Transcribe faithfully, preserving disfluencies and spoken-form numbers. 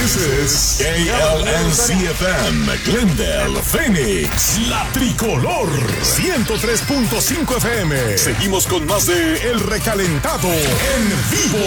This is K L N C F M, Glendale, Phoenix, La Tricolor, ciento tres punto cinco F M. Seguimos con más de El Recalentado en vivo.